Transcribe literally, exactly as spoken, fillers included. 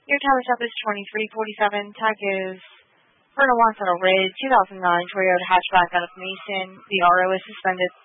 Your time is up is twenty-three forty-seven. Tag is Vernon Watson Ridge, two thousand nine Toyota hatchback out of Mason. The R O is suspended.